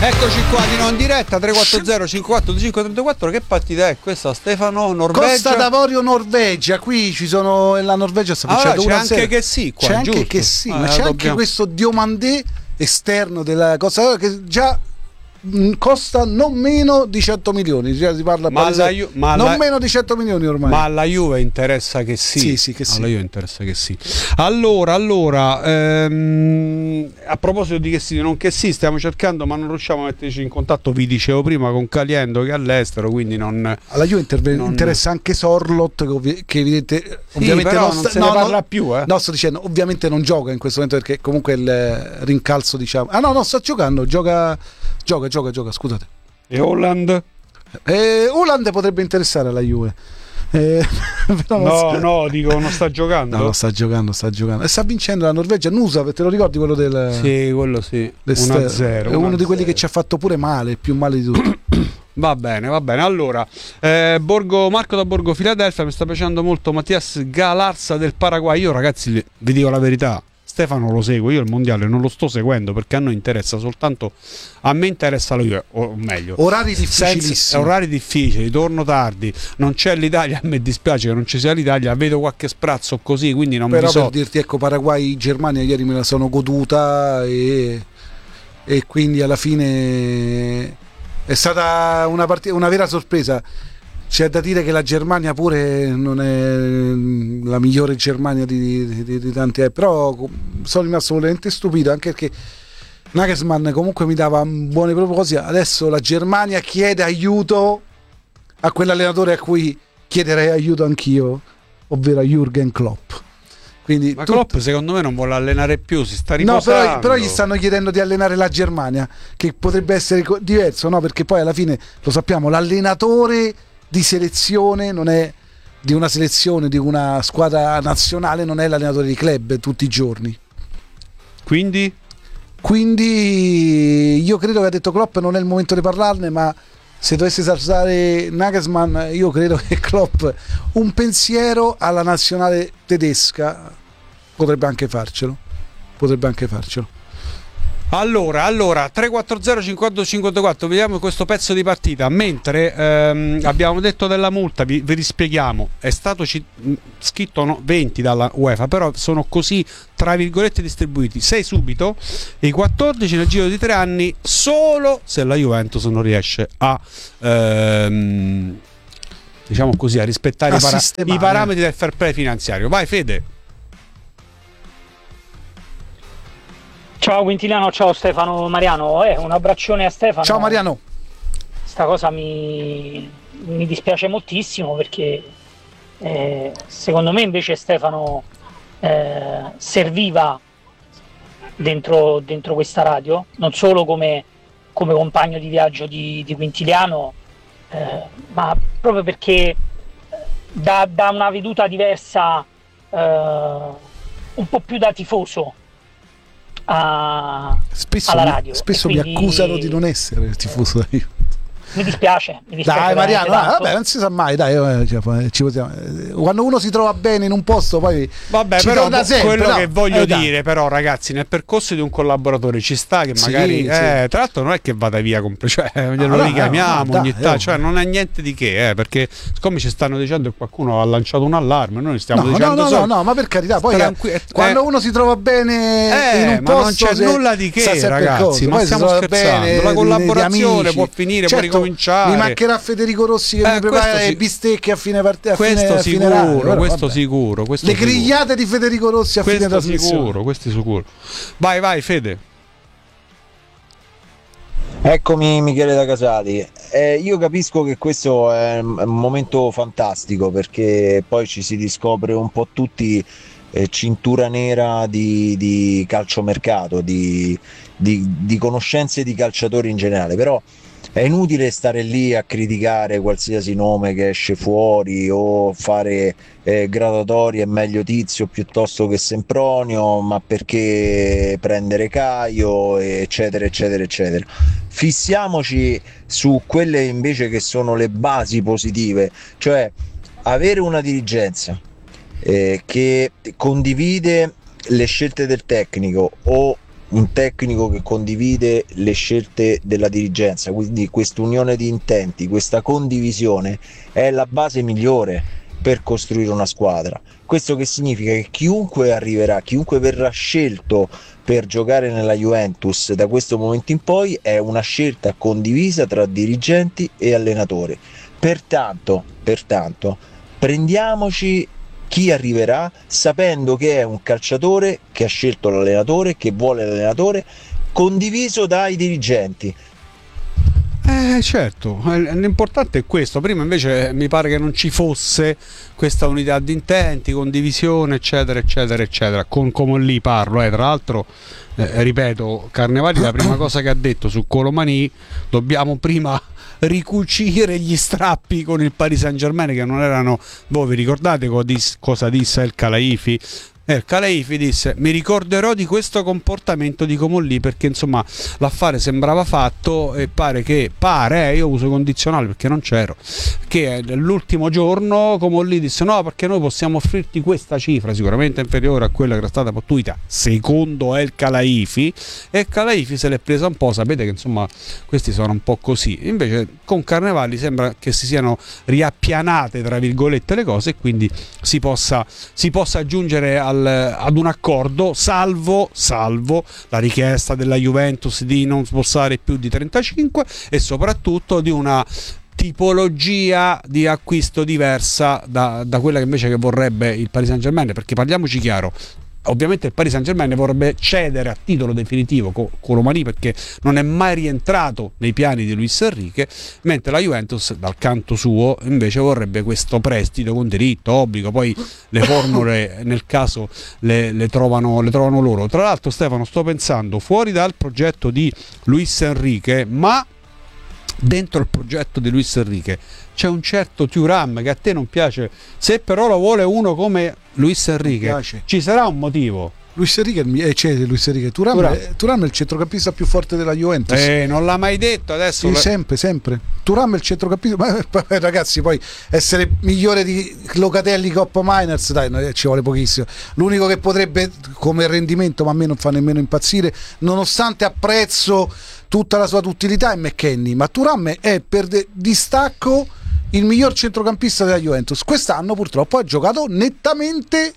Eccoci qua di nuovo in diretta 340 54 2534. Che partita è questa, Stefano? Norvegia? Costa d'Avorio, Norvegia. Qui ci sono la Norvegia sta vincendo c'è anche che sì qua, c'è giusto? Anche che sì, ma c'è anche questo Diomandé esterno della Costa d'Avorio che già costa non meno di 100 milioni, cioè si parla meno di 100 milioni ormai. Ma alla Juve interessa che sì. Sì, che sì. Alla Juve interessa che sì. Allora, a proposito di che sì, non che sì, stiamo cercando ma non riusciamo a metterci in contatto, vi dicevo prima, con Caliendo che è all'estero, quindi non... Alla Juve interessa anche Sorloth che ovviamente però non se ne parla più. No, sto dicendo, ovviamente non gioca in questo momento perché comunque il rincalzo, diciamo... No, sta giocando, gioca, scusate. E Holland? Holland potrebbe interessare alla Juve. No, dico non sta giocando. No, sta giocando. E sta vincendo la Norvegia. Nusa, te lo ricordi quello del... Sì, quello sì. 1-0. È uno di quelli che ci ha fatto pure male, il più male di tutti. Va bene. Allora, Marco da Borgo Filadelfia, mi sta piacendo molto Mattias Galarza del Paraguay. Io ragazzi vi dico la verità, Stefano lo segue, io il mondiale non lo sto seguendo perché a noi interessa soltanto, a me interessa la Juve, o meglio, orari difficilissimi, orari difficili, torno tardi, non c'è l'Italia, a me dispiace che non ci sia l'Italia, vedo qualche sprazzo così, quindi non però mi so. Per dirti, ecco, Paraguay-Germania ieri me la sono goduta e quindi alla fine è stata una partita, una vera sorpresa. C'è da dire che la Germania pure non è la migliore Germania di tanti, però sono rimasto veramente stupito, anche perché Nagelsmann comunque mi dava buoni propositi. Adesso la Germania chiede aiuto a quell'allenatore a cui chiederei aiuto anch'io, ovvero a Jürgen Klopp. Quindi ma Klopp secondo me non vuole allenare più, si sta riposando. No, però gli stanno chiedendo di allenare la Germania, che potrebbe essere diverso, no? Perché poi alla fine lo sappiamo, l'allenatore di selezione non è di una selezione, di una squadra nazionale, non è l'allenatore di club tutti i giorni. Quindi io credo che ha detto Klopp non è il momento di parlarne, ma se dovesse saltare Nagelsmann, io credo che Klopp un pensiero alla nazionale tedesca potrebbe anche farcelo. Allora 340 50 54, vediamo questo pezzo di partita. Mentre abbiamo detto della multa, vi rispieghiamo, è stato scritto 20 dalla UEFA, però sono così tra virgolette distribuiti 6 subito e i 14 nel giro di 3 anni, solo se la Juventus non riesce a diciamo così, a rispettare i parametri del fair play finanziario. Vai Fede. Ciao Quintiliano, ciao Stefano Mariano, un abbraccione a Stefano. Ciao Mariano. Sta cosa mi dispiace moltissimo perché secondo me invece Stefano serviva dentro questa radio, non solo come compagno di viaggio di Quintiliano, ma proprio perché dà una veduta diversa, un po' più da tifoso alla radio. Spesso quindi mi accusano di non essere tifoso. Mi dispiace dai Mariano, vabbè, non si sa mai, dai, ci possiamo. Quando uno si trova bene in un posto poi vabbè, ci però sempre, quello no? che voglio dire però ragazzi, nel percorso di un collaboratore ci sta che magari sì. Tra l'altro non è che vada via cioè glielo richiamiamo ogni tanto, cioè non è niente di che, perché siccome ci stanno dicendo che qualcuno ha lanciato un allarme, noi stiamo dicendo no, ma per carità, poi quando uno si trova bene in un ma posto non c'è nulla di che, ragazzi, ma stiamo scherzando, la collaborazione può finire, può ricominciare. Mi mancherà Federico Rossi che mi prepara le bistecche a fine partita. Questo sicuro. Le grigliate di Federico Rossi a fine trasmissione. Questo sicuro. Vai Fede. Eccomi Michele da Casali. Io capisco che questo è un momento fantastico perché poi ci si riscopre un po' tutti cintura nera di calciomercato, di conoscenze di calciatori in generale, però è inutile stare lì a criticare qualsiasi nome che esce fuori o fare gradatorie meglio Tizio piuttosto che Sempronio, ma perché prendere Caio, eccetera. Fissiamoci su quelle invece che sono le basi positive, cioè avere una dirigenza che condivide le scelte del tecnico o un tecnico che condivide le scelte della dirigenza, quindi quest'unione di intenti, questa condivisione è la base migliore per costruire una squadra. Questo che significa che chiunque arriverà, chiunque verrà scelto per giocare nella Juventus da questo momento in poi è una scelta condivisa tra dirigenti e allenatori. Pertanto prendiamoci chi arriverà sapendo che è un calciatore che ha scelto l'allenatore, che vuole l'allenatore, condiviso dai dirigenti. Certo, l'importante è questo. Prima invece mi pare che non ci fosse questa unità di intenti, condivisione, eccetera, eccetera, eccetera. Con Comolli parlo, tra l'altro, ripeto, Carnevali la prima cosa che ha detto su Colomani: dobbiamo prima ricucire gli strappi con il Paris Saint-Germain, che non erano. Voi vi ricordate cosa disse El Khelaifi? El Khelaifi disse: mi ricorderò di questo comportamento di Comolli, perché insomma l'affare sembrava fatto e pare, io uso condizionale perché non c'ero, che l'ultimo giorno Comolli disse: no, perché noi possiamo offrirti questa cifra sicuramente inferiore a quella che era stata pattuita secondo El Khelaifi, e El Khelaifi se l'è presa un po', sapete che insomma questi sono un po' così. Invece con Carnevali sembra che si siano riappianate tra virgolette le cose, e quindi si possa giungere ad un accordo, salvo la richiesta della Juventus di non spostare più di 35 e soprattutto di una tipologia di acquisto diversa da quella che invece che vorrebbe il Paris Saint-Germain, perché parliamoci chiaro, ovviamente il Paris Saint-Germain vorrebbe cedere a titolo definitivo Colomani, perché non è mai rientrato nei piani di Luis Enrique, mentre la Juventus dal canto suo invece vorrebbe questo prestito con diritto, obbligo, poi le formule nel caso le trovano loro. Tra l'altro, Stefano, sto pensando, fuori dal progetto di Luis Enrique, ma dentro il progetto di Luis Enrique c'è un certo Thuram che a te non piace, se però lo vuole uno come Luis Enrique ci sarà un motivo. Luis Enrique Thuram è il centrocampista più forte della Juventus. Non l'ha mai detto, adesso sempre Thuram è il centrocampista, ma ragazzi, poi essere migliore di Locatelli, Coppa Miners, dai, ci vuole pochissimo. L'unico che potrebbe come rendimento, ma a me non fa nemmeno impazzire, nonostante apprezzo tutta la sua utilità, è McKennie, ma Thuram è per distacco il miglior centrocampista della Juventus. Quest'anno purtroppo ha giocato nettamente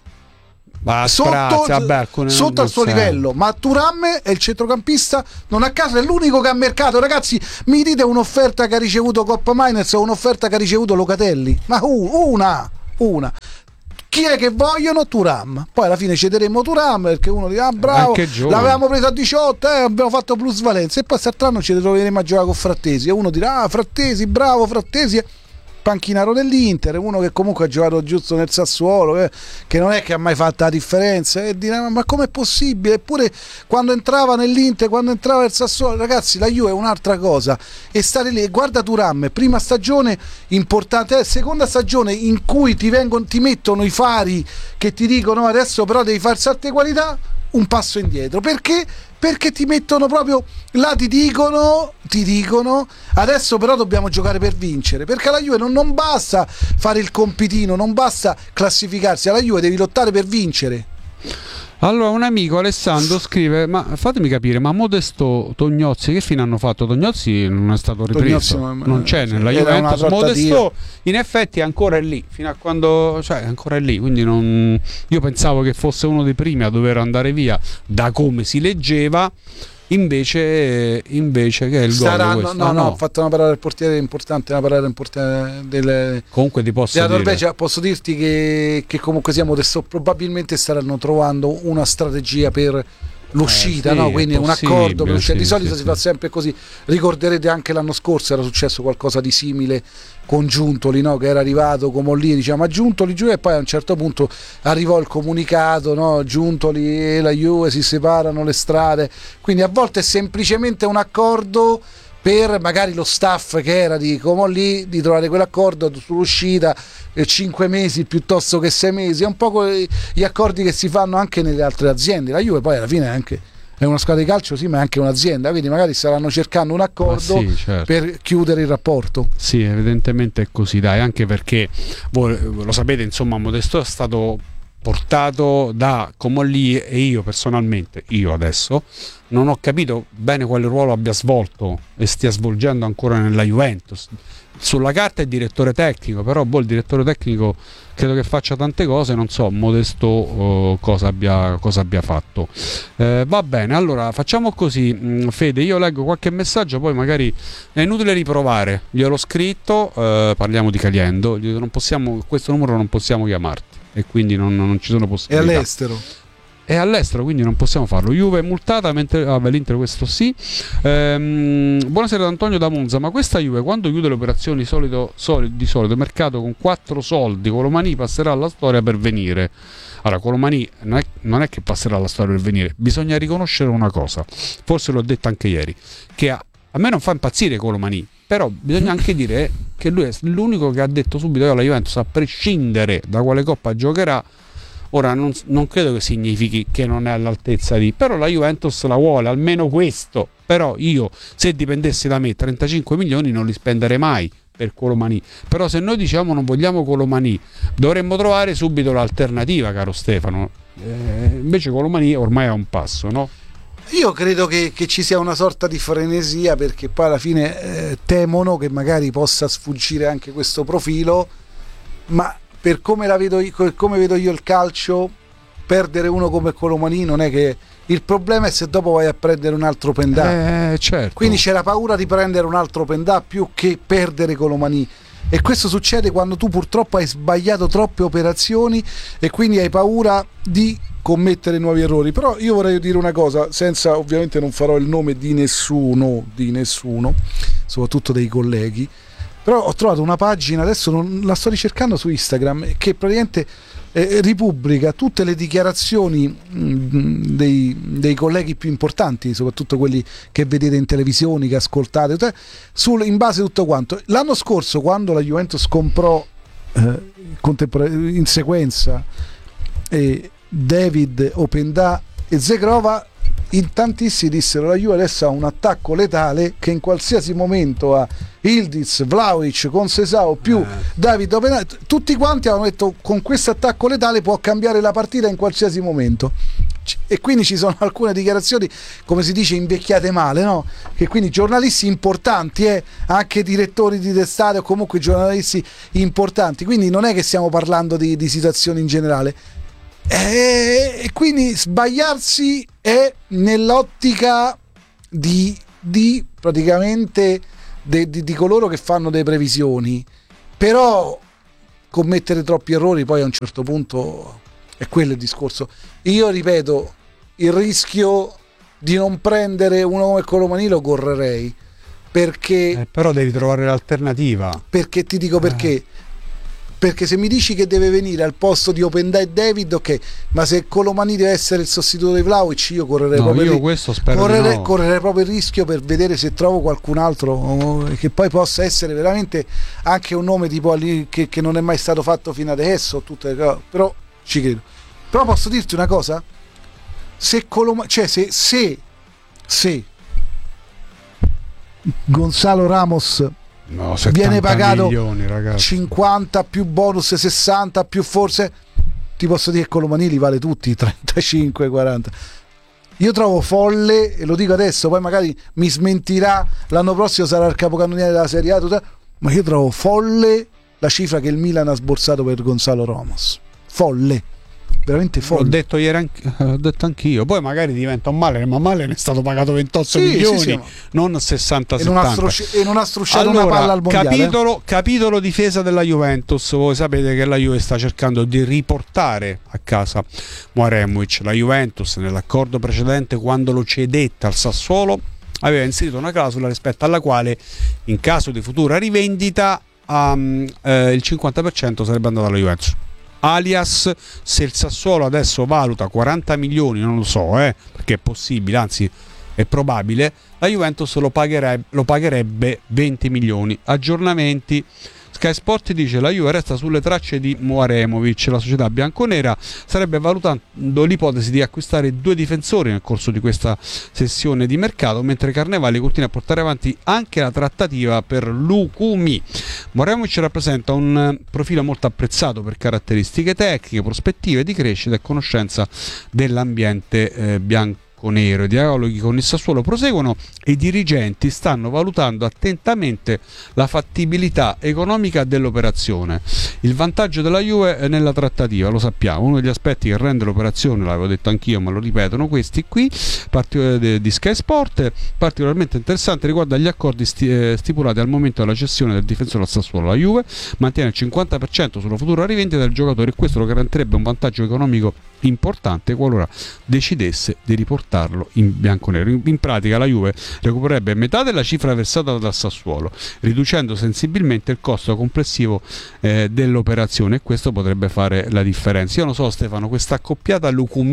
sotto al suo livello, ma Thuram è il centrocampista, non a caso è l'unico che ha mercato. Ragazzi, mi dite un'offerta che ha ricevuto Coppa Miners o un'offerta che ha ricevuto Locatelli? Ma una chi è che vogliono? Thuram. Poi alla fine cederemo Thuram perché uno dirà: bravo, l'avevamo preso a 18, abbiamo fatto plusvalenza, e poi quest'altro anno ci troveremo a giocare con Frattesi, e uno dirà: Frattesi, bravo Frattesi, panchinaro dell'Inter, uno che comunque ha giocato giusto nel Sassuolo, che non è che ha mai fatto la differenza, e dirà: ma com'è possibile? Eppure quando entrava nell'Inter, quando entrava nel Sassuolo, ragazzi, la Juve è un'altra cosa, e stare lì, guarda Thuram, prima stagione importante, seconda stagione in cui ti mettono i fari che ti dicono: adesso però devi far salto di qualità, un passo indietro. Perché ti mettono proprio là, ti dicono adesso però dobbiamo giocare per vincere, perché alla Juve non basta fare il compitino, non basta classificarsi, alla Juve devi lottare per vincere. Allora, un amico, Alessandro, scrive: ma fatemi capire, ma Modesto, Tognozzi che fine hanno fatto? Tognozzi non è stato ripreso, non c'è nella Juventus. Modesto in effetti è ancora lì, fino a quando, cioè è ancora lì, quindi io pensavo che fosse uno dei primi a dover andare via, da come si leggeva. Invece che è il gol. No, ho fatto una parata del portiere importante, del, comunque ti posso dire, Norvegia. Posso dirti che comunque sia Modesto, probabilmente staranno trovando una strategia per l'uscita, no? Quindi un accordo per l'uscita. Di solito si fa sempre così. Ricorderete anche l'anno scorso era successo qualcosa di simile con Giuntoli, no? Che era arrivato come lì, diciamo, a Giuntoli giù, e poi a un certo punto arrivò il comunicato, no? Giuntoli e la Juve si separano le strade, quindi a volte è semplicemente un accordo per magari lo staff che era di Comolli, di trovare quell'accordo sull'uscita 5 mesi piuttosto che 6 mesi. È un po' gli accordi che si fanno anche nelle altre aziende. La Juve poi alla fine è una squadra di calcio, sì, ma è anche un'azienda, quindi magari staranno cercando un accordo certo, per chiudere il rapporto. Sì, evidentemente è così, dai, anche perché voi lo sapete, insomma, Modesto è stato portato da Comolli, e io personalmente, io adesso non ho capito bene quale ruolo abbia svolto e stia svolgendo ancora nella Juventus. Sulla carta è direttore tecnico, però il direttore tecnico credo che faccia tante cose, non so Modesto cosa abbia fatto. Va bene, allora facciamo così, Fede, io leggo qualche messaggio, poi magari è inutile riprovare, gliel'ho scritto, parliamo di Caliendo, questo numero non possiamo chiamarti e quindi non ci sono possibilità. È all'estero. È all'estero, quindi non possiamo farlo. Juve è multata, mentre l'Inter questo sì. Buonasera da Antonio da Monza. Ma questa Juve quando chiude le operazioni di solito mercato con 4 soldi, Colomani passerà alla storia per venire. Allora, Colomani non è che passerà alla storia per venire, bisogna riconoscere una cosa, forse l'ho detto anche ieri, che a me non fa impazzire Colomani, però bisogna anche dire che lui è l'unico che ha detto subito che la Juventus, a prescindere da quale coppa giocherà, ora non credo che significhi che non è all'altezza di, però la Juventus la vuole, almeno questo. Però io, se dipendesse da me, 35 milioni non li spenderei mai per Colomani. Però se noi diciamo non vogliamo Colomani, dovremmo trovare subito l'alternativa, caro Stefano. Invece Colomani ormai è a un passo, no? Io credo che ci sia una sorta di frenesia, perché poi alla fine temono che magari possa sfuggire anche questo profilo, ma per come vedo io il calcio, perdere uno come Colomani non è che il problema è se dopo vai a prendere un altro Pendà, certo. Quindi c'è la paura di prendere un altro Pendà più che perdere Colomani, e questo succede quando tu purtroppo hai sbagliato troppe operazioni e quindi hai paura di commettere nuovi errori. Però io vorrei dire una cosa, senza, ovviamente non farò il nome di nessuno, soprattutto dei colleghi, però ho trovato una pagina, adesso non la sto ricercando su Instagram, che praticamente ripubblica tutte le dichiarazioni dei colleghi più importanti, soprattutto quelli che vedete in televisione, che ascoltate, in base a tutto quanto. L'anno scorso, quando la Juventus comprò in sequenza David, Openda e Zegrova, in tantissimi dissero la Juve adesso ha un attacco letale che in qualsiasi momento ha Ildiz, Vlahovic con Sesao più David Openda, tutti quanti hanno detto con questo attacco letale può cambiare la partita in qualsiasi momento. E quindi ci sono alcune dichiarazioni, come si dice, invecchiate male, no? Che quindi giornalisti importanti, anche direttori di testate o comunque giornalisti importanti, quindi non è che stiamo parlando di situazioni in generale. E quindi sbagliarsi è nell'ottica di praticamente di coloro che fanno delle previsioni, però commettere troppi errori poi a un certo punto è quello il discorso. Io ripeto, il rischio di non prendere uno come Colomani lo correrei, perché però devi trovare l'alternativa, perché ti dico perché. Perché se mi dici che deve venire al posto di Openda e David, ok, ma se Colomani deve essere il sostituto di Vlahovic, io correrei correrei proprio il rischio per vedere se trovo qualcun altro che poi possa essere veramente anche un nome tipo che non è mai stato fatto fino adesso, tutte le cose, però ci credo. Però posso dirti una cosa? Se se Gonzalo Ramos viene pagato milioni, 50 più bonus 60 più, forse ti posso dire che Colomani li vale tutti 35-40. Io trovo folle, e lo dico adesso, poi magari mi smentirà, l'anno prossimo sarà il capocannoniere della Serie A, ma io trovo folle la cifra che il Milan ha sborsato per Gonzalo Ramos. Folle, veramente folle. L'ho detto ieri, ho detto anch'io. Poi magari diventa un Malen, ma Malen è stato pagato 28 milioni, sì, non 60-70. E non ha strusciato allora, una palla al mondiale. Capitolo difesa della Juventus. Voi sapete che la Juve sta cercando di riportare a casa Mouremovic. La Juventus nell'accordo precedente, quando lo cedette al Sassuolo, aveva inserito una clausola rispetto alla quale in caso di futura rivendita il 50% sarebbe andato alla Juventus. Alias, se il Sassuolo adesso valuta 40 milioni, non lo so, perché è possibile, anzi è probabile, la Juventus lo pagherebbe 20 milioni. Aggiornamenti, Sky Sport dice: la Juve resta sulle tracce di Mouaremovic, la società bianconera starebbe valutando l'ipotesi di acquistare 2 difensori nel corso di questa sessione di mercato, mentre Carnevali continua a portare avanti anche la trattativa per Lukumi. Mouaremovic rappresenta un profilo molto apprezzato per caratteristiche tecniche, prospettive di crescita e conoscenza dell'ambiente bianconero. I dialoghi con il Sassuolo proseguono e i dirigenti stanno valutando attentamente la fattibilità economica dell'operazione. Il vantaggio della Juve nella trattativa, lo sappiamo, uno degli aspetti che rende l'operazione, l'avevo detto anch'io ma lo ripetono questi qui di Sky Sport, particolarmente interessante riguarda gli accordi stipulati al momento della cessione del difensore al Sassuolo. La Juve mantiene il 50% sulla futura rivendita del giocatore e questo lo garantirebbe un vantaggio economico importante qualora decidesse di riportarlo in bianconero. In pratica la Juve recupererebbe metà della cifra versata dal Sassuolo, riducendo sensibilmente il costo complessivo dell'operazione, e questo potrebbe fare la differenza. Io non so, Stefano, questa accoppiata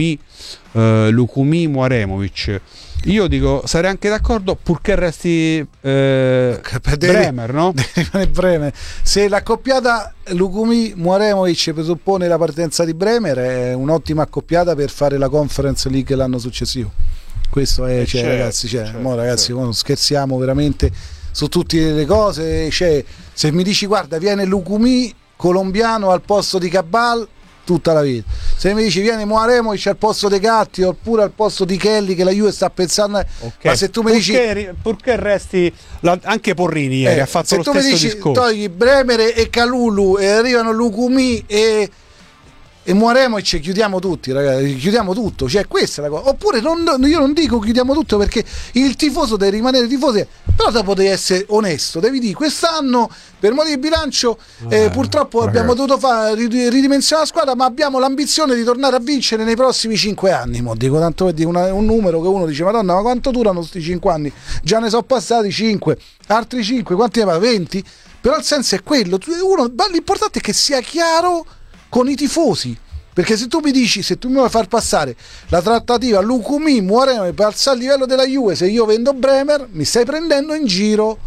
Lukumi-Mouaremovic, io dico sarei anche d'accordo purché resti Bremer, no? Bremer. Se l'accoppiata Lukumi-Mouaremovic presuppone la partenza di Bremer, è un'ottima accoppiata per fare la Conference League l'anno successivo. Questo è, ragazzi, non scherziamo veramente su tutte le cose. Se mi dici guarda viene Lukumi colombiano al posto di Cabal, tutta la vita. Se mi dici viene Mouaremovic al posto di Gatti oppure al posto di Kelly, che la Juve sta pensando, ma se tu mi dici purché resti anche Porrini ieri ha fatto lo stesso discorso. Se tu mi dici togli Bremer e Kalulu e arrivano Lukumi e Mouaremovic, chiudiamo tutti, ragazzi, chiudiamo tutto, cioè questa è la cosa. Oppure io non dico chiudiamo tutto, perché il tifoso deve rimanere tifoso, però dopo devi essere onesto, devi dire quest'anno per motivi di bilancio purtroppo abbiamo dovuto ridimensionare la squadra, ma abbiamo l'ambizione di tornare a vincere nei prossimi 5 anni. Dico tanto per dire un numero che uno dice madonna, ma quanto durano questi 5 anni? Già ne sono passati 5, altri 5, quanti ne va? 20? Però il senso è quello, l'importante è che sia chiaro con i tifosi, perché se tu mi vuoi far passare la trattativa Lukumi Mouaremovic per alzare il livello della Juve, se io vendo Bremer mi stai prendendo in giro.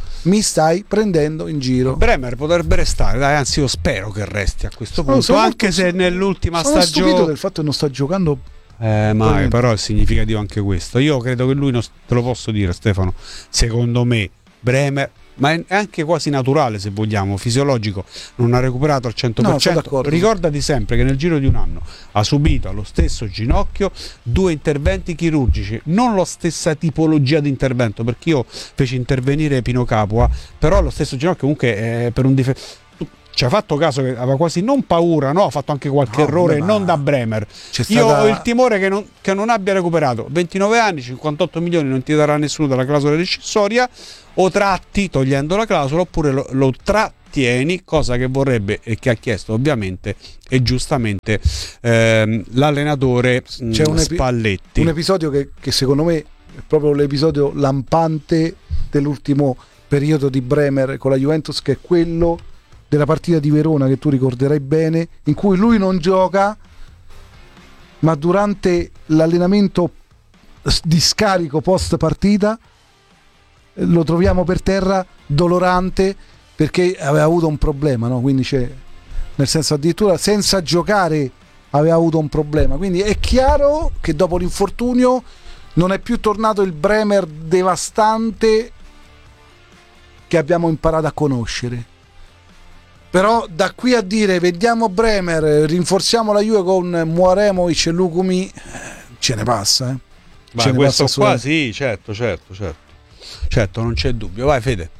Bremer potrebbe restare, dai, anzi io spero che resti a questo punto, anche se nell'ultima stagione sono stupito del fatto che non sta giocando mai, però è significativo anche questo. Io credo che lui, te lo posso dire Stefano, secondo me Bremer, ma è anche quasi naturale, se vogliamo, fisiologico, non ha recuperato al 100%. Ricordati sempre che nel giro di un anno ha subito allo stesso ginocchio 2 interventi chirurgici, non la stessa tipologia di intervento, perché io feci intervenire Pino Capua, però lo stesso ginocchio comunque per un difetto. Ci ha fatto caso che aveva quasi non paura, no? Ha fatto anche qualche errore, non da Bremer. Io ho il timore che non abbia recuperato. 29 anni, 58 milioni non ti darà nessuno dalla clausola rescissoria, o tratti togliendo la clausola oppure lo trattieni, cosa che vorrebbe e che ha chiesto ovviamente e giustamente l'allenatore Spalletti. Un episodio che secondo me è proprio l'episodio lampante dell'ultimo periodo di Bremer con la Juventus, che è quello della partita di Verona, che tu ricorderai bene, in cui lui non gioca, ma durante l'allenamento di scarico post partita lo troviamo per terra dolorante perché aveva avuto un problema, no? Quindi nel senso, addirittura senza giocare aveva avuto un problema, quindi è chiaro che dopo l'infortunio non è più tornato il Bremer devastante che abbiamo imparato a conoscere. Però da qui a dire vediamo Bremer, rinforziamo la Juve con Mouaremovic e Lukumi, ce ne passa, Ma questo qua sì, certo, non c'è dubbio. Vai Fede.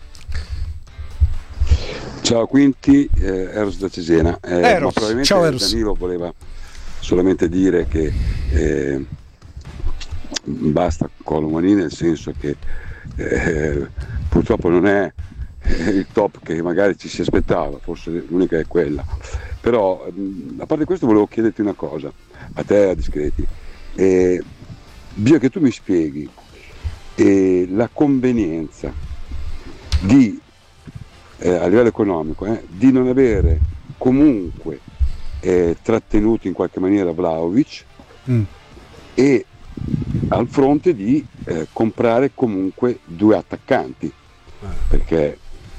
Ciao Quinti, Eros da Cesena. Probabilmente ciao Eros. Danilo voleva solamente dire che basta Colomani, nel senso che purtroppo non è il top che magari ci si aspettava, forse l'unica è quella. Però a parte questo volevo chiederti una cosa, a te e a Discreti. Bisogna che tu mi spieghi la convenienza di a livello economico di non avere comunque trattenuto in qualche maniera Vlahovic e al fronte di comprare comunque 2 attaccanti, perché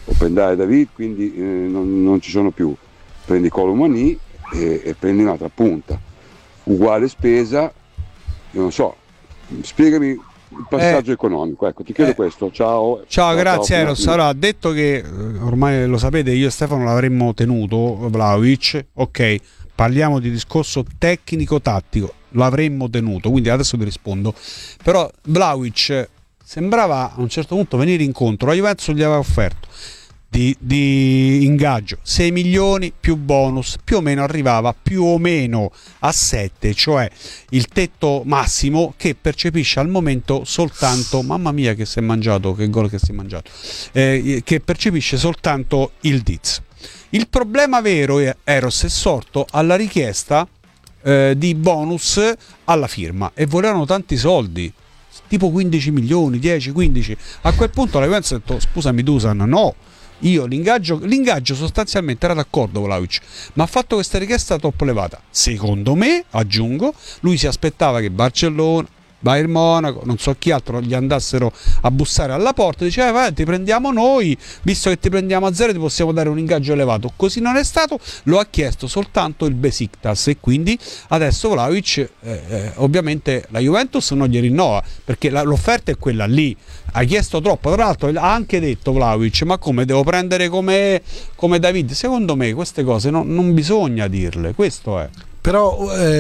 Openda e David, quindi non ci sono più. Prendi Colomani e prendi un'altra punta, uguale spesa, io non so, spiegami il passaggio economico, ecco, ti chiedo questo. Ciao, grazie Eros. Allora, detto che ormai lo sapete, io e Stefano l'avremmo tenuto Vlahovic, ok, parliamo di discorso tecnico-tattico, l'avremmo tenuto, quindi adesso ti rispondo. Però Vlahovic sembrava a un certo punto venire incontro, la Juventus gli aveva offerto di ingaggio 6 milioni più bonus, più o meno arrivava più o meno a 7, cioè il tetto massimo che percepisce al momento soltanto, mamma mia che si è mangiato, che gol che si è mangiato, che percepisce soltanto il Diz. Il problema vero, Eros, è sorto alla richiesta di bonus alla firma, e volevano tanti soldi, tipo 15 milioni, 10, 15. A quel punto la Juventus ha detto: scusami Dusan, no, io l'ingaggio sostanzialmente era d'accordo Vlahovic, ma ha fatto questa richiesta troppo elevata. Secondo me, aggiungo, lui si aspettava che Barcellona, Bayern Monaco, non so chi altro gli andassero a bussare alla porta, diceva vai, ti prendiamo noi, visto che ti prendiamo a zero ti possiamo dare un ingaggio elevato. Così non è stato, lo ha chiesto soltanto il Besiktas, e quindi adesso Vlahovic ovviamente la Juventus non gli rinnova, perché l'offerta è quella lì, ha chiesto troppo. Tra l'altro ha anche detto Vlahovic: ma come, devo prendere come David? Secondo me queste cose non bisogna dirle, questo è. Però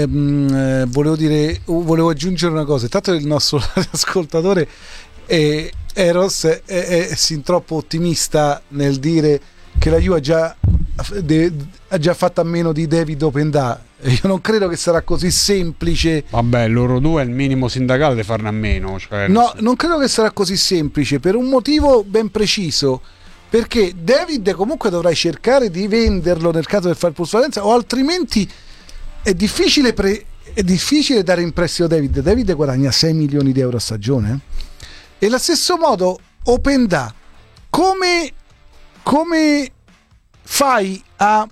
volevo aggiungere una cosa. Intanto il nostro ascoltatore Eros è sin troppo ottimista nel dire che la Juve ha già fatto a meno di David Openda. Io non credo che sarà così semplice. Vabbè, loro due è il minimo sindacale di farne a meno, cioè, no, non credo che sarà così semplice, per un motivo ben preciso, perché David comunque dovrai cercare di venderlo nel caso del fare plusvalenza, o altrimenti è difficile dare in prestito David. David guadagna 6 milioni di euro a stagione, e allo stesso modo Openda, come fai a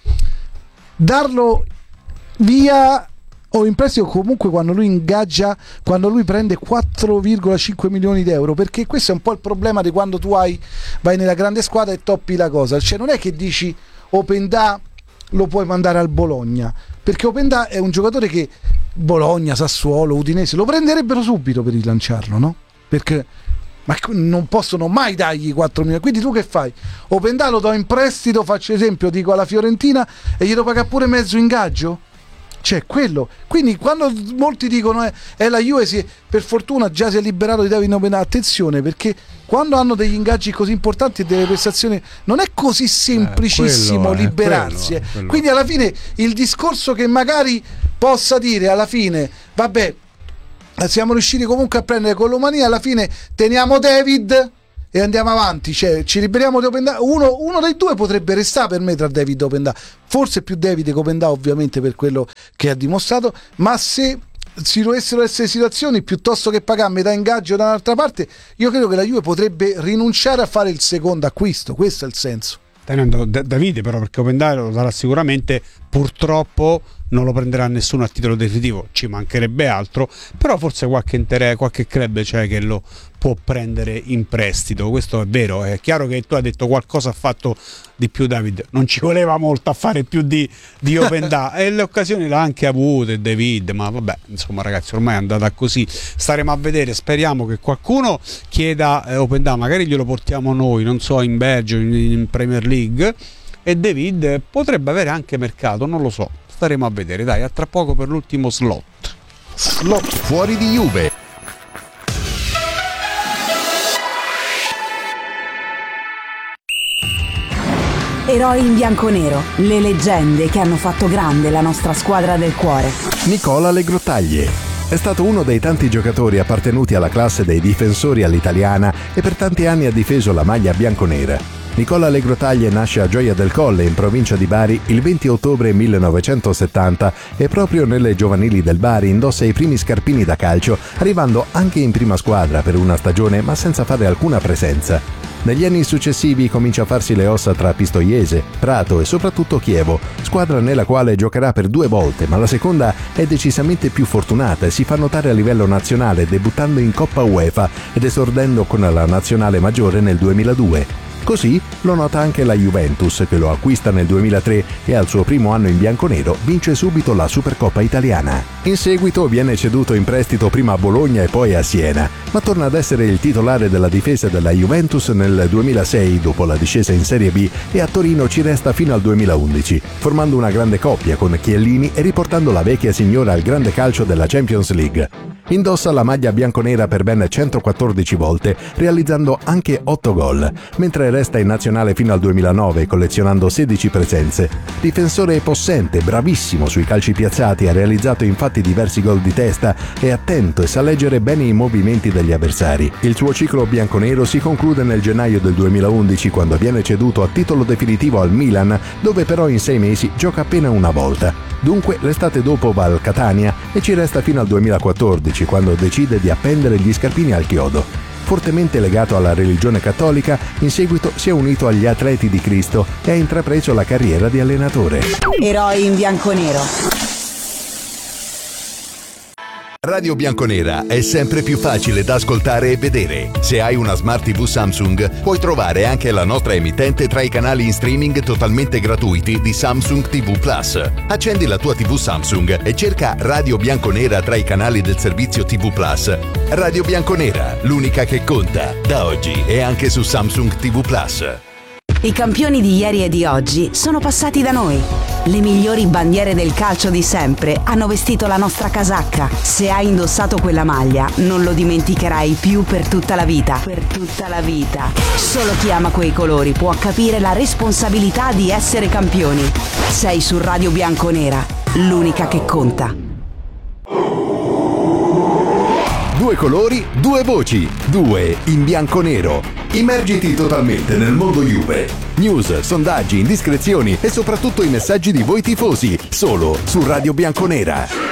darlo via o in prestito comunque quando lui ingaggia, quando lui prende 4,5 milioni di euro? Perché questo è un po' il problema di quando tu vai nella grande squadra e toppi la cosa. Cioè non è che dici Openda lo puoi mandare al Bologna, perché Openda è un giocatore che Bologna, Sassuolo, Udinese lo prenderebbero subito per rilanciarlo, no? Perché non possono mai dargli 4 milioni. Quindi tu che fai? Openda lo do in prestito, faccio esempio, dico alla Fiorentina, e glielo paga pure mezzo ingaggio? Cioè quello. Quindi quando molti dicono la Juve per fortuna già si è liberato di David Openda, attenzione, perché quando hanno degli ingaggi così importanti e delle prestazioni non è così semplicissimo liberarsi. Quello. Quindi alla fine il discorso che magari possa dire alla fine vabbè, siamo riusciti comunque a prendere Colomani, alla fine teniamo David e andiamo avanti, cioè ci liberiamo di Openda. Uno dei due potrebbe restare per me tra David e Openda, forse più David che Openda ovviamente per quello che ha dimostrato, ma se ci dovessero essere situazioni, piuttosto che pagare metà ingaggio da un'altra parte, io credo che la Juve potrebbe rinunciare a fare il secondo acquisto. Questo è il senso. Tenendo Davide però, perché Openda lo darà sicuramente, purtroppo non lo prenderà nessuno a titolo definitivo, ci mancherebbe altro, però forse qualche club c'è che lo può prendere in prestito, questo è vero. È chiaro che tu hai detto qualcosa ha fatto di più David, non ci voleva molto a fare più di Openda e le occasioni l'ha anche avute David, ma vabbè, insomma ragazzi, ormai è andata così, staremo a vedere. Speriamo che qualcuno chieda Openda, magari glielo portiamo noi, non so, in Belgio, in Premier League, e David potrebbe avere anche mercato, non lo so, staremo a vedere. Dai, a tra poco per l'ultimo slot fuori di Juve. Eroi in bianconero, le leggende che hanno fatto grande la nostra squadra del cuore. Nicola Legrottaglie è stato uno dei tanti giocatori appartenuti alla classe dei difensori all'italiana e per tanti anni ha difeso la maglia bianconera. Nicola Legrottaglie nasce a Gioia del Colle, in provincia di Bari, il 20 ottobre 1970 e proprio nelle giovanili del Bari indossa i primi scarpini da calcio, arrivando anche in prima squadra per una stagione ma senza fare alcuna presenza. Negli anni successivi comincia a farsi le ossa tra Pistoiese, Prato e soprattutto Chievo, squadra nella quale giocherà per 2 volte, ma la seconda è decisamente più fortunata e si fa notare a livello nazionale debuttando in Coppa UEFA ed esordendo con la nazionale maggiore nel 2002. Così lo nota anche la Juventus, che lo acquista nel 2003 e al suo primo anno in bianconero vince subito la Supercoppa italiana. In seguito viene ceduto in prestito prima a Bologna e poi a Siena, ma torna ad essere il titolare della difesa della Juventus nel 2006 dopo la discesa in Serie B, e a Torino ci resta fino al 2011, formando una grande coppia con Chiellini e riportando la vecchia signora al grande calcio della Champions League. Indossa la maglia bianconera per ben 114 volte, realizzando anche 8 gol, mentre resta in nazionale fino al 2009 collezionando 16 presenze. Difensore possente, bravissimo sui calci piazzati, ha realizzato infatti diversi gol di testa, è attento e sa leggere bene i movimenti degli avversari. Il suo ciclo bianconero si conclude nel gennaio del 2011 quando viene ceduto a titolo definitivo al Milan, dove però in 6 mesi gioca appena una volta. Dunque l'estate dopo va al Catania e ci resta fino al 2014, quando decide di appendere gli scarpini al chiodo. Fortemente legato alla religione cattolica, in seguito si è unito agli Atleti di Cristo e ha intrapreso la carriera di allenatore. Eroi in bianconero. Radio Bianconera è sempre più facile da ascoltare e vedere. Se hai una Smart TV Samsung, puoi trovare anche la nostra emittente tra i canali in streaming totalmente gratuiti di Samsung TV Plus. Accendi la tua TV Samsung e cerca Radio Bianconera tra i canali del servizio TV Plus. Radio Bianconera, l'unica che conta, da oggi e anche su Samsung TV Plus. I campioni di ieri e di oggi sono passati da noi. Le migliori bandiere del calcio di sempre hanno vestito la nostra casacca. Se hai indossato quella maglia, non lo dimenticherai più per tutta la vita. Per tutta la vita. Solo chi ama quei colori può capire la responsabilità di essere campioni. Sei su Radio Bianconera, l'unica che conta. 2 colori, 2 voci, 2 in bianconero. Immergiti totalmente nel mondo Juve. News, sondaggi, indiscrezioni e soprattutto i messaggi di voi tifosi, solo su Radio Bianconera.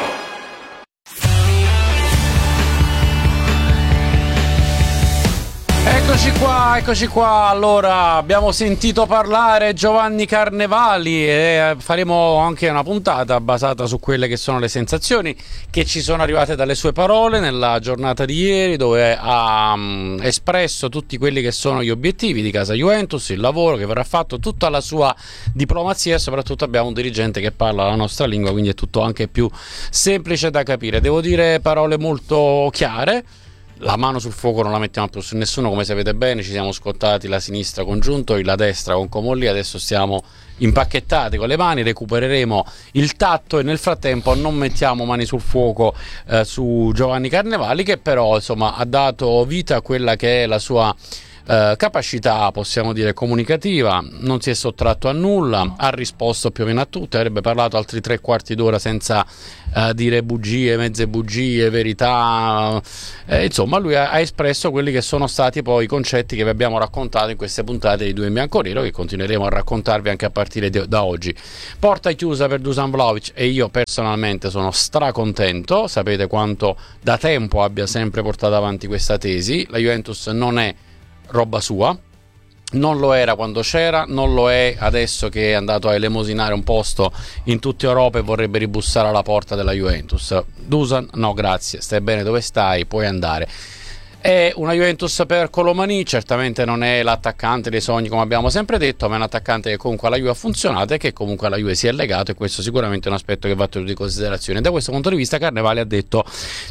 Eccoci qua. Allora, abbiamo sentito parlare Giovanni Carnevali e faremo anche una puntata basata su quelle che sono le sensazioni che ci sono arrivate dalle sue parole nella giornata di ieri, dove ha espresso tutti quelli che sono gli obiettivi di casa Juventus, il lavoro che verrà fatto, tutta la sua diplomazia, e soprattutto abbiamo un dirigente che parla la nostra lingua, quindi è tutto anche più semplice da capire. Devo dire parole molto chiare. La mano sul fuoco non la mettiamo più su nessuno, come sapete bene. Ci siamo scottati la sinistra con Giuntoli, la destra con Comolli, adesso stiamo impacchettati con le mani, recupereremo il tatto e nel frattempo non mettiamo mani sul fuoco su Giovanni Carnevali, che però insomma ha dato vita a quella che è la sua capacità, possiamo dire, comunicativa. Non si è sottratto a nulla, ha risposto più o meno a tutte, avrebbe parlato altri 3/4 d'ora senza dire bugie, mezze bugie, verità, insomma lui ha espresso quelli che sono stati poi i concetti che vi abbiamo raccontato in queste puntate di 2 in bianconero, che continueremo a raccontarvi anche a partire da oggi. Porta chiusa per Dusan Vlahovic e io personalmente sono stracontento. Sapete quanto da tempo abbia sempre portato avanti questa tesi. La Juventus non è roba sua, non lo era quando c'era, non lo è adesso che è andato a elemosinare un posto in tutta Europa e vorrebbe ribussare alla porta della Juventus. Dusan, no grazie, stai bene dove stai, puoi andare. È una Juventus per Colomani, certamente non è l'attaccante dei sogni come abbiamo sempre detto, ma è un attaccante che comunque alla Juve ha funzionato e che comunque alla Juve si è legato, e questo sicuramente è un aspetto che va tenuto in considerazione. Da questo punto di vista Carnevali ha detto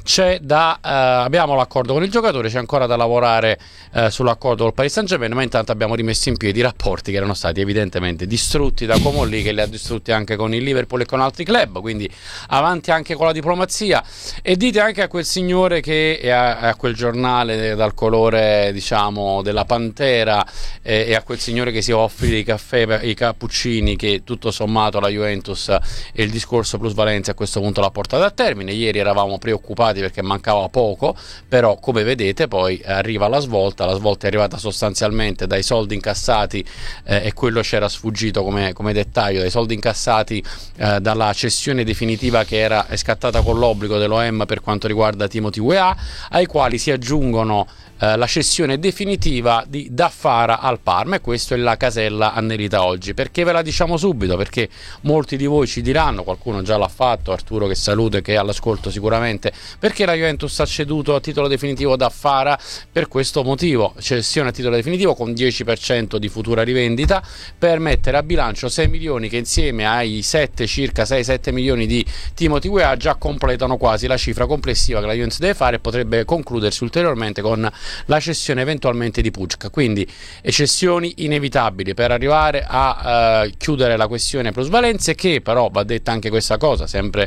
abbiamo l'accordo con il giocatore, c'è ancora da lavorare sull'accordo col Paris Saint-Germain, ma intanto abbiamo rimesso in piedi i rapporti che erano stati evidentemente distrutti da Comolli, che li ha distrutti anche con il Liverpool e con altri club, quindi avanti anche con la diplomazia. E dite anche a quel signore che è a quel giornale dal colore diciamo della pantera e a quel signore che si offre i caffè, i cappuccini, che tutto sommato la Juventus e il discorso plusvalenza a questo punto l'ha portato a termine. Ieri eravamo preoccupati perché mancava poco, però come vedete poi arriva la svolta è arrivata sostanzialmente dai soldi incassati e quello c'era sfuggito come dettaglio, dai soldi incassati dalla cessione definitiva che è scattata con l'obbligo dell'OM per quanto riguarda Timothy Weah, ai quali si aggiungono la cessione definitiva di Daffara al Parma, e questa è la casella annerita oggi. Perché ve la diciamo subito? Perché molti di voi ci diranno, qualcuno già l'ha fatto, Arturo che saluto e che è all'ascolto sicuramente, perché la Juventus ha ceduto a titolo definitivo Daffara? Per questo motivo, cessione a titolo definitivo con 10% di futura rivendita, per mettere a bilancio 6 milioni che insieme ai circa 6-7 milioni di Timothy Weah già completano quasi la cifra complessiva che la Juventus deve fare, e potrebbe concludersi ulteriormente con la cessione eventualmente di Pucca. Quindi cessioni inevitabili per arrivare a chiudere la questione plusvalenze, che però va detta anche questa cosa, sempre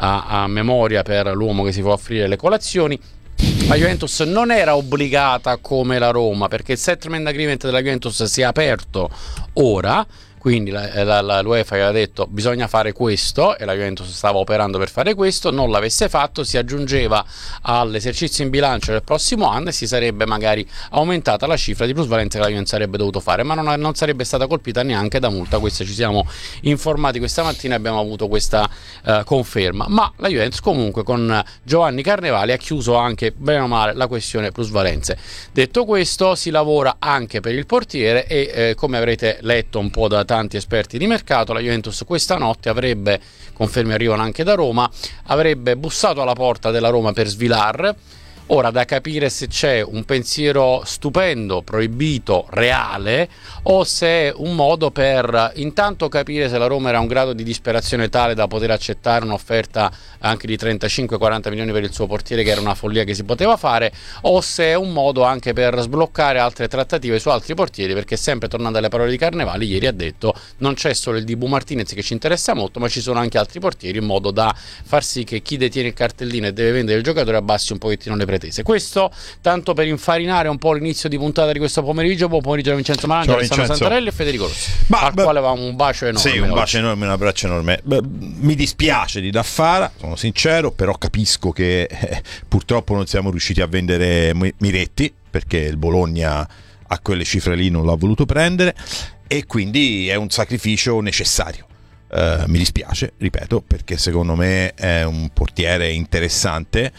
a memoria per l'uomo che si può offrire le colazioni. La Juventus non era obbligata come la Roma, perché il settlement agreement della Juventus si è aperto ora, quindi l'UEFA aveva detto bisogna fare questo, e la Juventus stava operando per fare questo. Non l'avesse fatto, si aggiungeva all'esercizio in bilancio del prossimo anno e si sarebbe magari aumentata la cifra di plusvalenza che la Juventus sarebbe dovuto fare, ma non sarebbe stata colpita neanche da multa. Questo ci siamo informati questa mattina e abbiamo avuto questa conferma. Ma la Juventus comunque con Giovanni Carnevali ha chiuso anche bene o male la questione plusvalenze. Detto questo, si lavora anche per il portiere e come avrete letto un po' da tanti esperti di mercato, la Juventus questa notte avrebbe, confermi arrivano anche da Roma, avrebbe bussato alla porta della Roma per Svilar. Ora da capire se c'è un pensiero stupendo, proibito, reale, o se è un modo per intanto capire se la Roma era a un grado di disperazione tale da poter accettare un'offerta anche di 35-40 milioni per il suo portiere, che era una follia che si poteva fare, o se è un modo anche per sbloccare altre trattative su altri portieri, perché sempre tornando alle parole di Carnevali, ieri ha detto non c'è solo il Dibu Martinez che ci interessa molto, ma ci sono anche altri portieri, in modo da far sì che chi detiene il cartellino e deve vendere il giocatore abbassi un pochettino le pretese. Questo tanto per infarinare un po' l'inizio di puntata di questo pomeriggio. Buon pomeriggio da Vincenzo Malangio, Alessandro Santarelli e Federico Rossi, al quale va un bacio enorme. Sì, un bacio enorme, un abbraccio enorme. Mi dispiace di Daffara, sono sincero, però capisco che purtroppo non siamo riusciti a vendere Miretti, perché il Bologna a quelle cifre lì non l'ha voluto prendere, e quindi è un sacrificio necessario. Mi dispiace, ripeto, perché secondo me è un portiere interessante.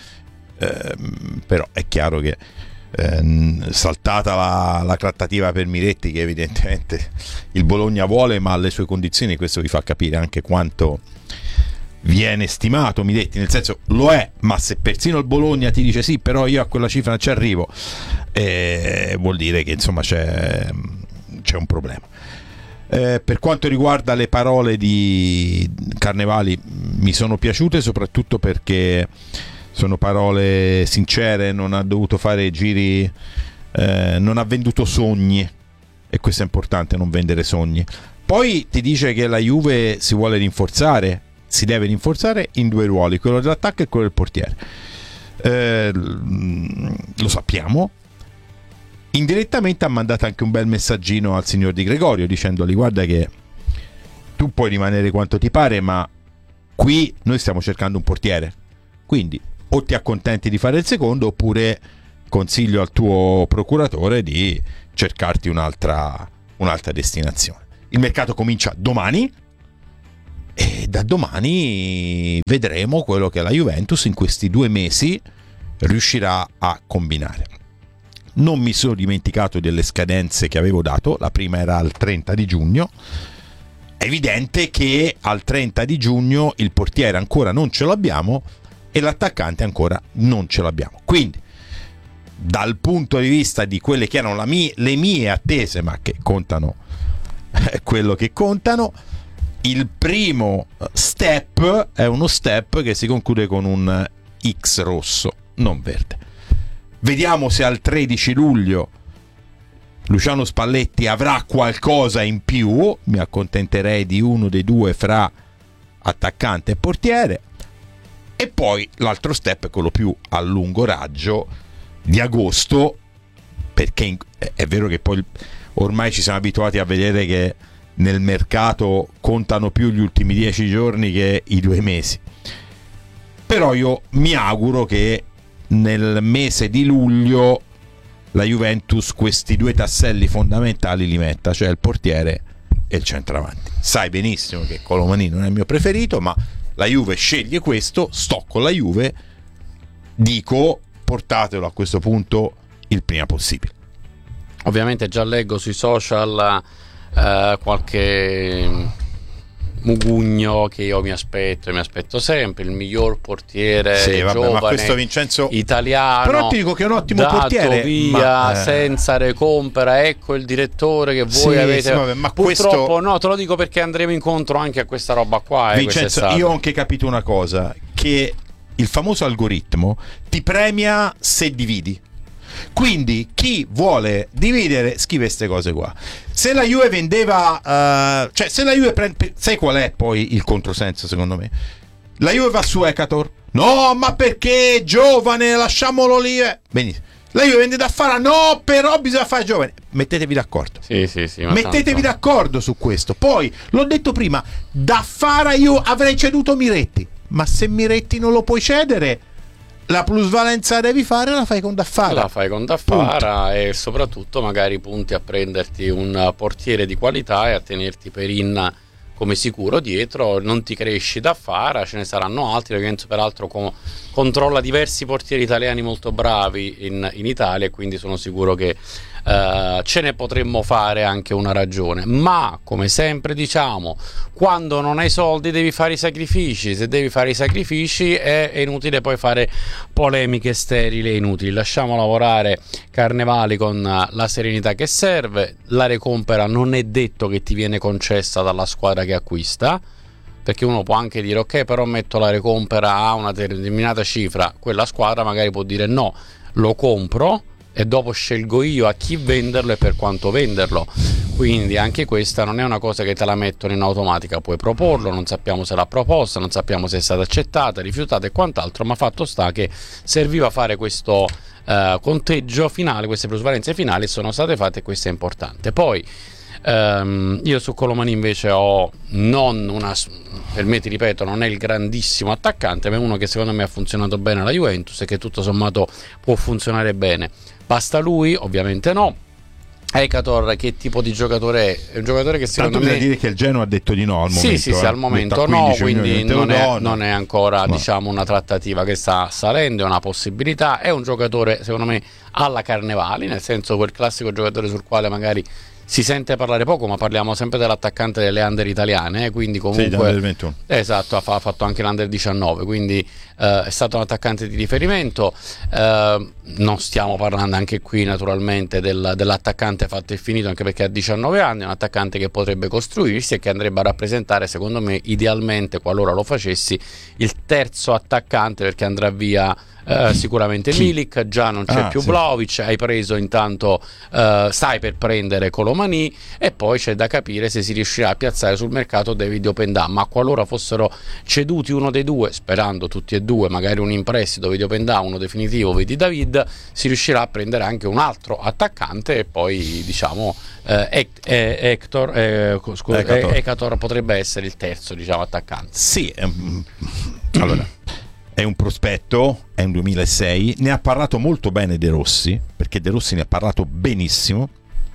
Però è chiaro che saltata la trattativa per Miretti, che evidentemente il Bologna vuole ma alle sue condizioni, questo vi fa capire anche quanto viene stimato Miretti, nel senso lo è, ma se persino il Bologna ti dice sì però io a quella cifra non ci arrivo, vuol dire che insomma c'è un problema. Per quanto riguarda le parole di Carnevali, mi sono piaciute soprattutto perché sono parole sincere, non ha dovuto fare giri, non ha venduto sogni, e questo è importante, non vendere sogni. Poi ti dice che la Juve si vuole rinforzare, si deve rinforzare in due ruoli, quello dell'attacco e quello del portiere. Lo sappiamo. Indirettamente ha mandato anche un bel messaggino al signor Di Gregorio dicendogli guarda che tu puoi rimanere quanto ti pare, ma qui noi stiamo cercando un portiere, quindi o ti accontenti di fare il secondo oppure consiglio al tuo procuratore di cercarti un'altra destinazione. Il mercato comincia domani e da domani vedremo quello che la Juventus in questi 2 mesi riuscirà a combinare. Non mi sono dimenticato delle scadenze che avevo dato, la prima era al 30 di giugno. È evidente che al 30 di giugno il portiere ancora non ce l'abbiamo e l'attaccante ancora non ce l'abbiamo. Quindi dal punto di vista di quelle che erano le mie attese, ma che contano quello che contano, il primo step è uno step che si conclude con un X rosso, non verde. Vediamo se al 13 luglio Luciano Spalletti avrà qualcosa in più. Mi accontenterei di uno dei due fra attaccante e portiere. E poi l'altro step è quello più a lungo raggio di agosto, perché è vero che poi ormai ci siamo abituati a vedere che nel mercato contano più gli ultimi 10 giorni che i 2 mesi. Però io mi auguro che nel mese di luglio la Juventus questi 2 tasselli fondamentali li metta, cioè il portiere e il centravanti. Sai benissimo che Colomani non è il mio preferito, ma la Juve sceglie questo, sto con la Juve, dico portatelo a questo punto il prima possibile. Ovviamente già leggo sui social qualche mugugno che io mi aspetto sempre il miglior portiere giovane, ma questo Vincenzo italiano, però ti dico che è un ottimo dato portiere via senza recompra, ecco il direttore che voi avete. Ma purtroppo questo... no, te lo dico perché andremo incontro anche a questa roba qua, Vincenzo, io ho anche capito una cosa, che il famoso algoritmo ti premia se dividi. Quindi chi vuole dividere scrive queste cose qua. Se la Juve vendeva cioè se la Juve sai qual è poi il controsenso secondo me? La Juve va su Ekator, no ma perché è giovane, lasciamolo lì, benissimo. La Juve vende da Fara, no però bisogna fare giovane. Mettetevi d'accordo, sì, mettetevi d'accordo su questo. Poi l'ho detto prima, da Fara io avrei ceduto Miretti, ma se Miretti non lo puoi cedere, la plusvalenza devi fare, la fai con Daffara. La fai con Daffara e soprattutto magari punti a prenderti un portiere di qualità e a tenerti Perin come sicuro dietro, non ti cresci Daffara, ce ne saranno altri. Lorenzo peraltro controlla diversi portieri italiani molto bravi in Italia e quindi sono sicuro che ce ne potremmo fare anche una ragione, ma come sempre diciamo, quando non hai soldi devi fare i sacrifici, se devi fare i sacrifici è inutile poi fare polemiche sterili e inutili. Lasciamo lavorare Carnevali con la serenità che serve. La recompra non è detto che ti viene concessa dalla squadra che acquista, perché uno può anche dire ok, però metto la recompra a una determinata cifra, quella squadra magari può dire no, lo compro e dopo scelgo io a chi venderlo e per quanto venderlo. Quindi anche questa non è una cosa che te la mettono in automatica, puoi proporlo, non sappiamo se l'ha proposta, non sappiamo se è stata accettata, rifiutata e quant'altro, ma fatto sta che serviva fare questo conteggio finale, queste plusvalenze finali sono state fatte e questo è importante. Poi io su Colomani invece ho per me ti ripeto non è il grandissimo attaccante, ma è uno che secondo me ha funzionato bene alla Juventus e che tutto sommato può funzionare bene. Basta lui? Ovviamente no. Ekator che tipo di giocatore è? È un giocatore che secondo me dire che il Genoa ha detto di no al momento. Sì, al momento no, quindi non è ancora diciamo una trattativa che sta salendo, è una possibilità. È un giocatore secondo me alla Carnevali, nel senso quel classico giocatore sul quale magari si sente parlare poco, ma parliamo sempre dell'attaccante delle under italiane, quindi comunque esatto, ha fatto anche l'under 19, quindi è stato un attaccante di riferimento. Non stiamo parlando anche qui naturalmente dell'attaccante fatto e finito, anche perché ha 19 anni, è un attaccante che potrebbe costruirsi e che andrebbe a rappresentare secondo me idealmente, qualora lo facessi, il terzo attaccante, perché andrà via sicuramente Milik, già non c'è più Vlahovic, hai preso intanto stai per prendere Colomani e poi c'è da capire se si riuscirà a piazzare sul mercato David Openda, ma qualora fossero ceduti uno dei due, sperando tutti e due, magari un in prestito vedi Openda, uno definitivo vedi David, si riuscirà a prendere anche un altro attaccante e poi diciamo Ekator potrebbe essere il terzo diciamo attaccante. Sì, allora è un prospetto, è un 2006, ne ha parlato molto bene De Rossi, perché De Rossi ne ha parlato benissimo.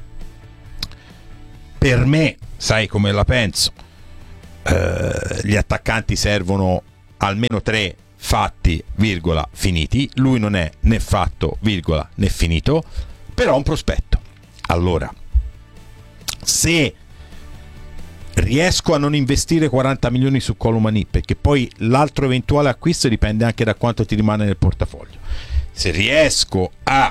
Per me, sai come la penso, gli attaccanti servono almeno 3 fatti, virgola, finiti. Lui non è né fatto, virgola, né finito, però è un prospetto. Allora, se riesco a non investire 40 milioni su Colomani, perché poi l'altro eventuale acquisto dipende anche da quanto ti rimane nel portafoglio, se riesco a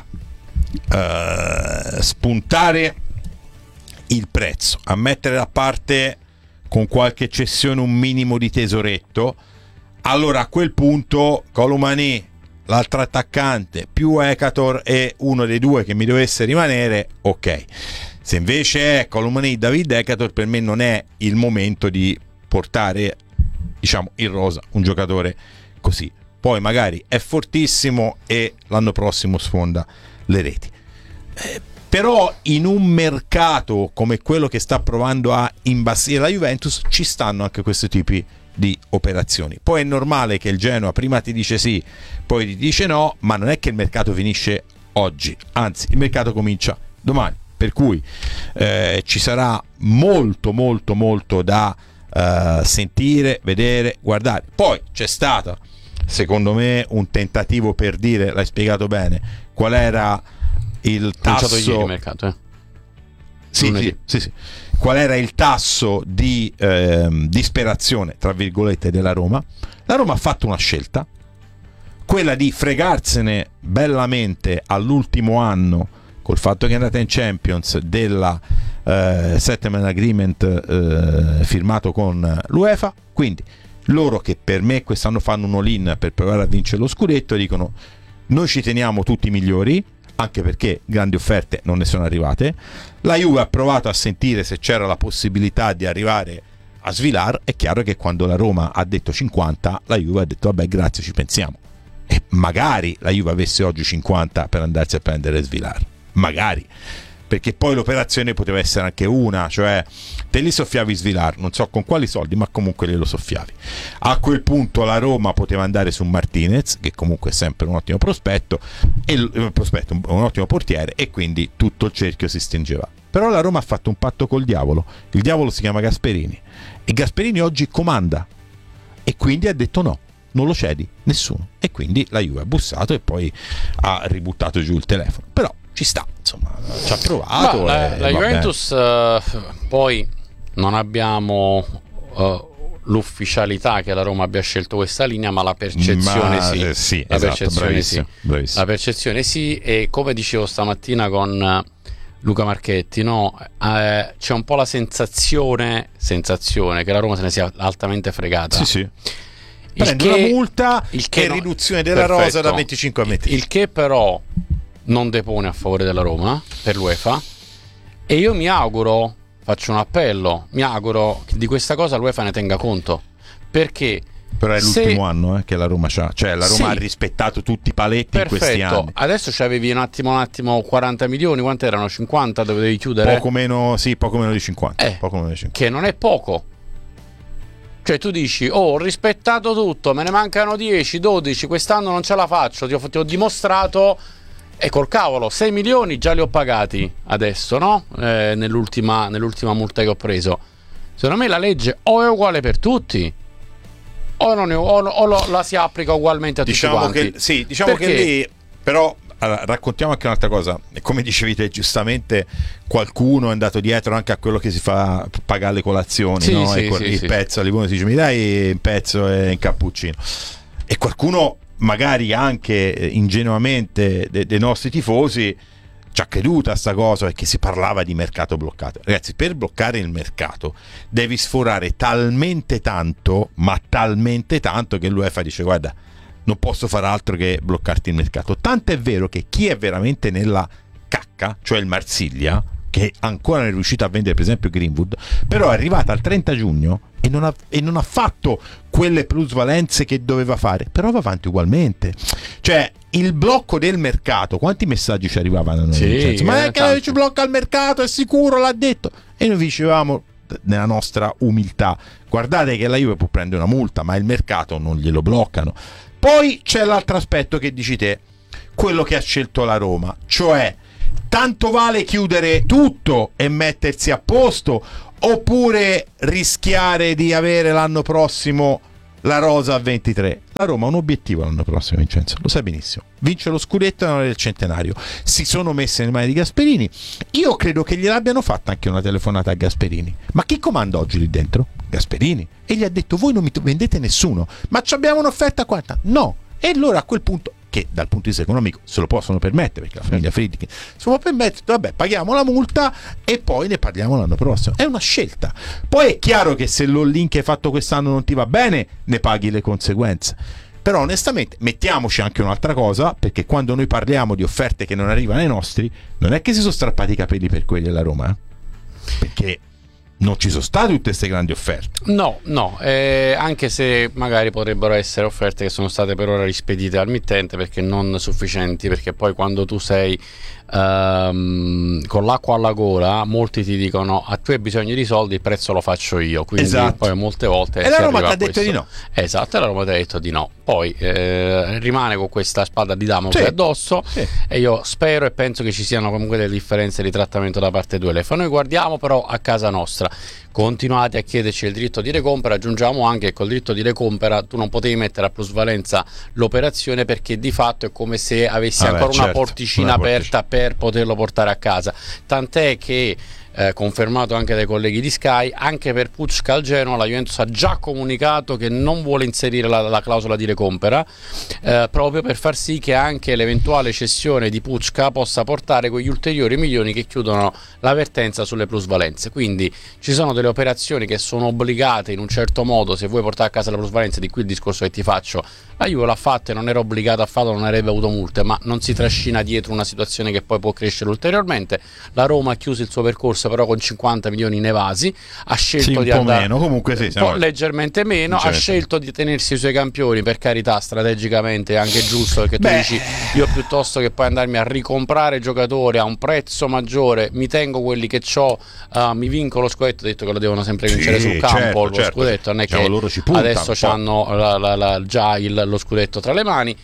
spuntare il prezzo, a mettere da parte con qualche cessione un minimo di tesoretto, allora a quel punto Colomani, l'altro attaccante, più Ekator e uno dei due che mi dovesse rimanere, ok. Se invece è Colomani, David Ekator, per me non è il momento di portare, diciamo, in rosa un giocatore così. Poi magari è fortissimo e l'anno prossimo sfonda le reti. Però in un mercato come quello che sta provando a imbastire la Juventus ci stanno anche questi tipi di operazioni. Poi è normale che il Genoa prima ti dice sì, poi ti dice no, ma non è che il mercato finisce oggi, anzi il mercato comincia domani. Per cui ci sarà molto da sentire, vedere, guardare. Poi c'è stato, secondo me, un tentativo per dire, l'hai spiegato bene, qual era il Cominciato tasso ieri il mercato, sì. Qual era il tasso di disperazione tra virgolette della Roma. La Roma ha fatto una scelta, quella di fregarsene bellamente all'ultimo anno, col fatto che è andata in Champions, della settlement agreement firmato con l'UEFA. Quindi loro, che per me quest'anno fanno un all-in per provare a vincere lo scudetto, dicono: noi ci teniamo tutti i migliori, anche perché grandi offerte non ne sono arrivate. La Juve ha provato a sentire se c'era la possibilità di arrivare a Svilar. È chiaro che quando la Roma ha detto 50, la Juve ha detto vabbè, grazie, ci pensiamo. E magari la Juve avesse oggi 50 per andarsi a prendere Svilar, magari, perché poi l'operazione poteva essere anche una, cioè te li soffiavi Svilar, non so con quali soldi, ma comunque glielo soffiavi. A quel punto la Roma poteva andare su Martinez, che comunque è sempre un ottimo prospetto, un ottimo portiere, e quindi tutto il cerchio si stringeva. Però la Roma ha fatto un patto col diavolo. Il diavolo si chiama Gasperini, e Gasperini oggi comanda, e quindi ha detto no, non lo cedi nessuno, e quindi la Juve ha bussato e poi ha ributtato giù il telefono. Però ci sta, insomma, ci ha provato. La Juventus, poi non abbiamo l'ufficialità che la Roma abbia scelto questa linea, ma la percezione sì. La percezione sì. La percezione sì, e come dicevo stamattina con Luca Marchetti, no? C'è un po' la sensazione che la Roma se ne sia altamente fregata. Sì. Prende una multa e riduzione della rosa da 25 a 20. Il che però non depone a favore della Roma per l'UEFA, e io mi auguro, faccio un appello, mi auguro che di questa cosa l'UEFA ne tenga conto, perché però è l'ultimo anno che la Roma c'ha, cioè la Roma ha rispettato tutti i paletti in questi anni. Adesso c'avevi un attimo 40 milioni, quanto erano? 50 dovevi chiudere? Poco meno di 50, poco meno di 50. Che non è poco. Cioè tu dici: ho rispettato tutto, me ne mancano 10, 12, quest'anno non ce la faccio, ti ho dimostrato. E col cavolo, 6 milioni già li ho pagati adesso, no? Nell'ultima multa che ho preso. Secondo me la legge o è uguale per tutti, o la si applica ugualmente a tutti quanti. Diciamo che lì, però, allora, raccontiamo anche un'altra cosa. Come dicevi te giustamente, qualcuno è andato dietro anche a quello che si fa pagare le colazioni, no? Il pezzo, all'uno si dice: mi dai un pezzo e un cappuccino. E qualcuno, magari anche ingenuamente dei nostri tifosi, ci ha creduto a sta cosa, perché si parlava di mercato bloccato. Ragazzi, per bloccare il mercato devi sforare talmente tanto, ma talmente tanto, che l'UEFA dice: guarda, non posso fare altro che bloccarti il mercato. Tanto è vero che chi è veramente nella cacca, cioè il Marsiglia, che ancora non è riuscito a vendere per esempio Greenwood, però è arrivata al 30 giugno e non ha fatto quelle plusvalenze che doveva fare, però va avanti ugualmente. Cioè, il blocco del mercato, quanti messaggi ci arrivavano a noi? Ma è che ci blocca il mercato, è sicuro, l'ha detto. E noi dicevamo, nella nostra umiltà: guardate che la Juve può prendere una multa, ma il mercato non glielo bloccano. Poi c'è l'altro aspetto che dici te, quello che ha scelto la Roma, cioè tanto vale chiudere tutto e mettersi a posto, oppure rischiare di avere l'anno prossimo la rosa a 23. La Roma ha un obiettivo l'anno prossimo, Vincenzo, lo sai benissimo: vince lo scudetto e non è il centenario. Si sono messe nelle mani di Gasperini. Io credo che gliel'abbiano fatta anche una telefonata a Gasperini. Ma chi comanda oggi lì dentro? Gasperini. E gli ha detto: voi non mi vendete nessuno, ma abbiamo un'offerta quanta? No. E allora a quel punto, che dal punto di vista economico se lo possono permettere, perché la famiglia Friedkin se lo può permettere, vabbè, paghiamo la multa e poi ne parliamo l'anno prossimo. È una scelta. Poi è chiaro che se l'all-in che hai fatto quest'anno non ti va bene, ne paghi le conseguenze. Però onestamente mettiamoci anche un'altra cosa, perché quando noi parliamo di offerte che non arrivano ai nostri, non è che si sono strappati i capelli per quelli della Roma, perché non ci sono state tutte queste grandi offerte. No, anche se magari potrebbero essere offerte che sono state per ora rispedite al mittente perché non sufficienti, perché poi quando tu sei con l'acqua alla gola, molti ti dicono: a tu hai bisogno di soldi, il prezzo lo faccio io. Quindi poi molte volte e la Roma ti ha detto di no. Esatto, la Roma ti ha detto di no. Poi rimane con questa spada di Damocle addosso, e io spero e penso che ci siano comunque delle differenze di trattamento da parte due. Noi guardiamo però a casa nostra. continuate a chiederci il diritto di recompra. Aggiungiamo anche che col diritto di recompra tu non potevi mettere a plusvalenza l'operazione, perché di fatto è come se avessi ancora una porticina aperta per poterlo portare a casa, tant'è che confermato anche dai colleghi di Sky, anche per Pucca al Genoa la Juventus ha già comunicato che non vuole inserire la clausola di recompra, proprio per far sì che anche l'eventuale cessione di Pucca possa portare quegli ulteriori milioni che chiudono la vertenza sulle plusvalenze. Quindi ci sono delle operazioni che sono obbligate in un certo modo, se vuoi portare a casa la plusvalenza. Di qui il discorso che ti faccio: la Juve l'ha fatta e non era obbligata a farlo, non avrebbe avuto multe, ma non si trascina dietro una situazione che poi può crescere ulteriormente. La Roma ha chiuso il suo percorso però con 50 milioni in evasi, ha scelto di andare meno, comunque sì, leggermente meno, ha scelto di tenersi i suoi campioni, per carità, strategicamente è anche giusto, perché tu dici io piuttosto che poi andarmi a ricomprare giocatori a un prezzo maggiore mi tengo quelli che ho, mi vinco lo scudetto, detto che lo devono sempre vincere sul campo, lo scudetto non è che loro ci puntano, adesso hanno già lo scudetto tra le mani,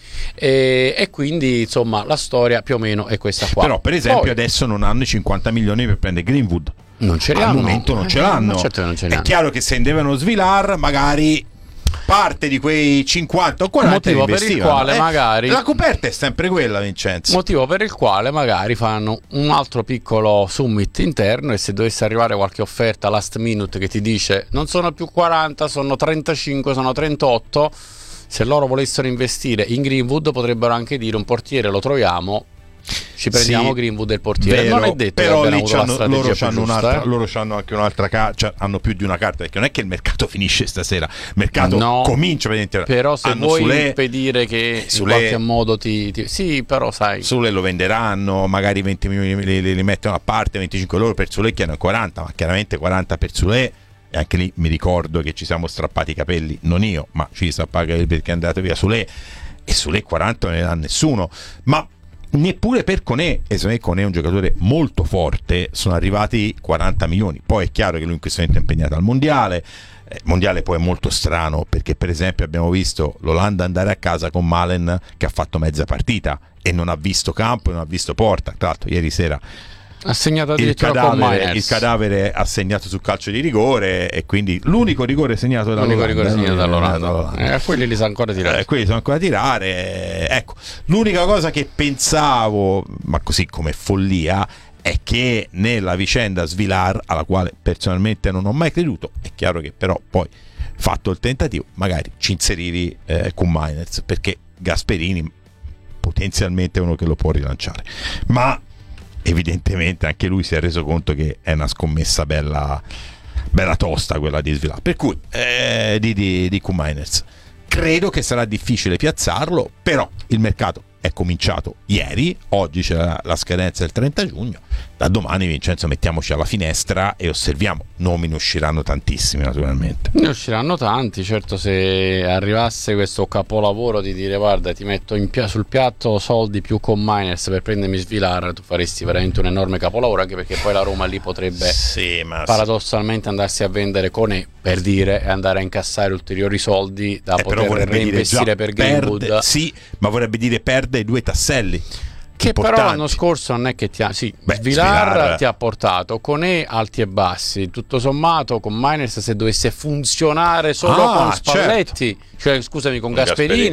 e quindi insomma la storia più o meno è questa qua. Però per esempio adesso non hanno i 50 milioni per prendere Greenwood. Non ce li al hanno. momento non ce l'hanno. Certo non ce li hanno. È chiaro che se devono svilar, magari parte di quei 50 o 40 motivo per il quale magari la coperta è sempre quella, Vincenzo. Motivo per il quale magari fanno un altro piccolo summit interno, e se dovesse arrivare qualche offerta last minute che ti dice non sono più 40, sono 35, sono 38, se loro volessero investire in Greenwood potrebbero anche dire un portiere lo troviamo, ci prendiamo Greenwood del portiere. Vero, non è detto però che lì loro hanno anche un'altra carta, hanno più di una carta, perché non è che il mercato finisce stasera, il mercato comincia, però se vuoi impedire che in qualche modo sì, però sai, Sule lo venderanno, magari 20 milioni li mettono a parte, 25 loro, per Sule chiedono 40, ma chiaramente 40 per Sule. E anche lì mi ricordo che ci siamo strappati i capelli, non io, ma ci strappati i capelli perché è andato via Sule, e Sule 40 non ne dà nessuno, ma neppure per Koné, e secondo me Koné è un giocatore molto forte, sono arrivati 40 milioni. Poi è chiaro che lui in questo momento è impegnato al mondiale. Mondiale poi è molto strano, perché per esempio abbiamo visto l'Olanda andare a casa con Malen che ha fatto mezza partita e non ha visto campo e non ha visto porta. Tra l'altro ieri sera ha segnato il cadavere ha segnato sul calcio di rigore, e quindi l'unico rigore segnato dall'Olanda. Quelli li sa ancora tirare. Quelli sono ancora a tirare. Ecco, l'unica cosa che pensavo, ma così come follia, è che nella vicenda Svilar, alla quale personalmente non ho mai creduto, è chiaro che però poi fatto il tentativo magari ci inserivi con Mainers, perché Gasperini potenzialmente è uno che lo può rilanciare, ma evidentemente anche lui si è reso conto che è una scommessa bella tosta quella di Svilar, per cui di Koeman. Credo che sarà difficile piazzarlo, però il mercato è cominciato ieri, oggi c'è la scadenza del 30 giugno, da domani, Vincenzo, mettiamoci alla finestra e osserviamo. Nomi ne usciranno tantissimi, naturalmente. Ne usciranno tanti, certo. Se arrivasse questo capolavoro di dire guarda ti metto sul piatto soldi più con Mainers per prendermi Svilar, tu faresti veramente un enorme capolavoro, anche perché poi la Roma lì potrebbe paradossalmente andarsi a vendere Koné, per dire, e andare a incassare ulteriori soldi da poter reinvestire per Greenwood. Sì, ma vorrebbe dire perde i 2 tasselli che importanti. Però l'anno scorso non è che Svilar ti ha portato Koné alti e bassi, tutto sommato con Mainers, se dovesse funzionare solo con Spalletti, cioè scusami, con Gasperini